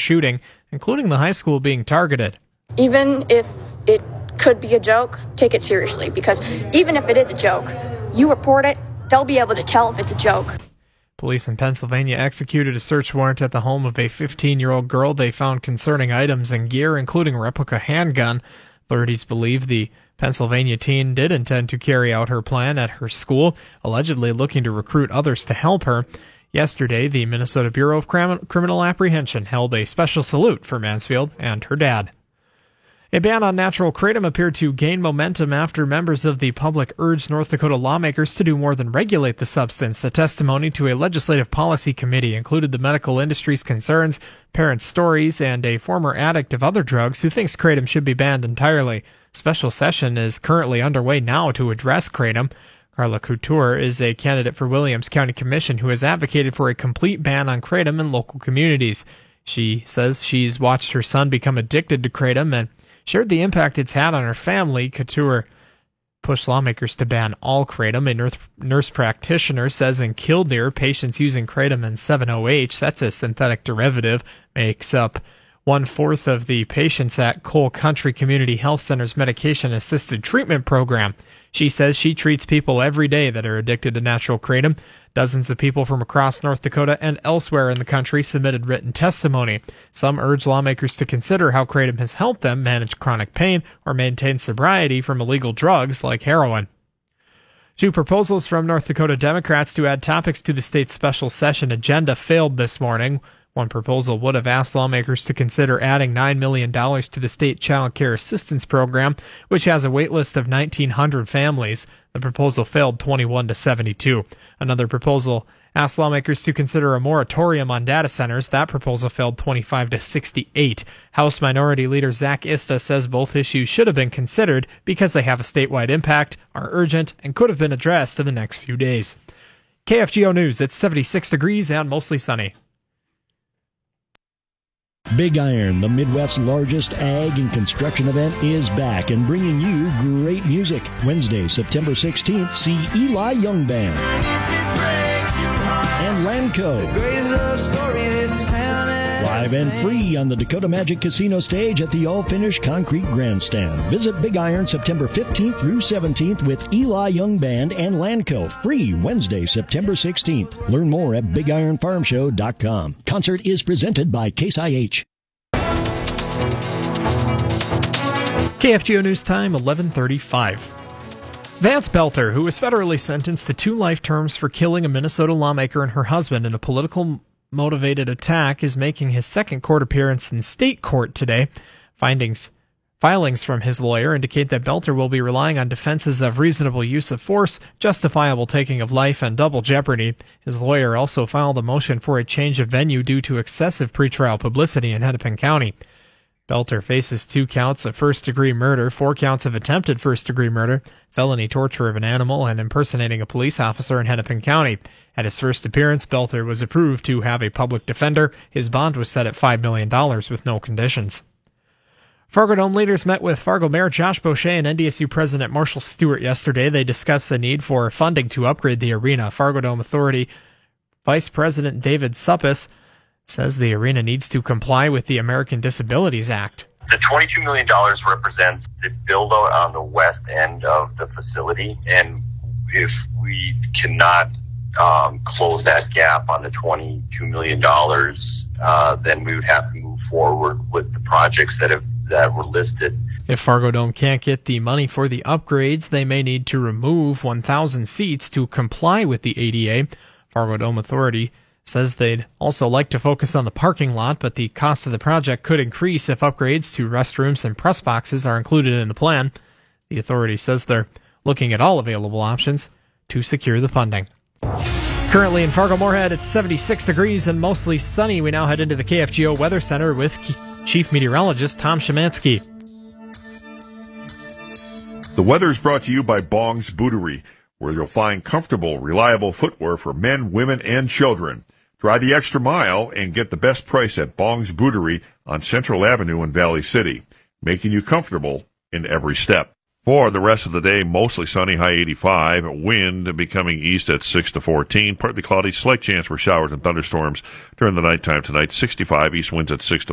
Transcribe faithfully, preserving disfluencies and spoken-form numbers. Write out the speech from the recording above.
shooting, including the high school being targeted. Even if it could be a joke, take it seriously, because even if it is a joke, you report it, they'll be able to tell if it's a joke. Police in Pennsylvania executed a search warrant at the home of a fifteen-year-old girl. They found concerning items and gear, including a replica handgun. Authorities believe the Pennsylvania teen did intend to carry out her plan at her school, allegedly looking to recruit others to help her. Yesterday, the Minnesota Bureau of Crim- Criminal Apprehension held a special salute for Mansfield and her dad. A ban on natural kratom appeared to gain momentum after members of the public urged North Dakota lawmakers to do more than regulate the substance. The testimony to a legislative policy committee included the medical industry's concerns, parents' stories, and a former addict of other drugs who thinks kratom should be banned entirely. Special session is currently underway now to address kratom. Carla Couture is a candidate for Williams County Commission who has advocated for a complete ban on kratom in local communities. She says she's watched her son become addicted to kratom and shared the impact it's had on her family. Couture pushed lawmakers to ban all kratom. A nurse, nurse practitioner says in Killdeer, patients using kratom and seven O H, that's a synthetic derivative, makes up one-fourth of the patients at Cole Country Community Health Center's medication-assisted treatment program. She says she treats people every day that are addicted to natural kratom. Dozens of people from across North Dakota and elsewhere in the country submitted written testimony. Some urge lawmakers to consider how kratom has helped them manage chronic pain or maintain sobriety from illegal drugs like heroin. Two proposals from North Dakota Democrats to add topics to the state's special session agenda failed this morning. One proposal would have asked lawmakers to consider adding nine million dollars to the state child care assistance program, which has a wait list of nineteen hundred families. The proposal failed twenty-one to seventy-two. Another proposal asked lawmakers to consider a moratorium on data centers. That proposal failed twenty-five to sixty-eight. House Minority Leader Zach Ista says both issues should have been considered because they have a statewide impact, are urgent, and could have been addressed in the next few days. K F G O News, it's seventy-six degrees and mostly sunny. Big Iron, the Midwest's largest ag and construction event, is back and bringing you great music. Wednesday, September sixteenth, see Eli Young Band and Lanco. Live and free on the Dakota Magic Casino stage at the all-finished concrete grandstand. Visit Big Iron September fifteenth through seventeenth with Eli Young Band and Lanco. Free Wednesday, September sixteenth. Learn more at big iron farm show dot com. Concert is presented by Case I H. K F G O News Time, eleven thirty-five. Vance Belter, who was federally sentenced to two life terms for killing a Minnesota lawmaker and her husband in a political motivated attack, is making his second court appearance in state court today. Findings Filings from his lawyer indicate that Belter will be relying on defenses of reasonable use of force, justifiable taking of life, and double jeopardy. His lawyer also filed a motion for a change of venue due to excessive pretrial publicity in Hennepin County. Belter faces two counts of first-degree murder, four counts of attempted first-degree murder, felony torture of an animal, and impersonating a police officer in Hennepin County. At his first appearance, Belter was approved to have a public defender. His bond was set at five million dollars with no conditions. Fargo Dome leaders met with Fargo Mayor Josh Boucher and N D S U President Marshall Stewart yesterday. They discussed the need for funding to upgrade the arena. Fargo Dome Authority Vice President David Suppis says the arena needs to comply with the American Disabilities Act. The twenty-two million dollars represents the build-out on the west end of the facility, and if we cannot um, close that gap on the twenty-two million dollars, uh, then we would have to move forward with the projects that have that were listed. If Fargo Dome can't get the money for the upgrades, they may need to remove one thousand seats to comply with the A D A. Fargo Dome Authority says they'd also like to focus on the parking lot, but the cost of the project could increase if upgrades to restrooms and press boxes are included in the plan. The authority says they're looking at all available options to secure the funding. Currently in Fargo-Moorhead, it's seventy-six degrees and mostly sunny. We now head into the K F G O Weather Center with Chief Meteorologist Tom Szymanski. The weather is brought to you by Bong's Bootery, where you'll find comfortable, reliable footwear for men, women, and children. Try the extra mile and get the best price at Bong's Bootery on Central Avenue in Valley City, making you comfortable in every step. For the rest of the day, mostly sunny, high eighty-five. Wind becoming east at six to fourteen. Partly cloudy, slight chance for showers and thunderstorms during the nighttime tonight. sixty-five, east winds at six to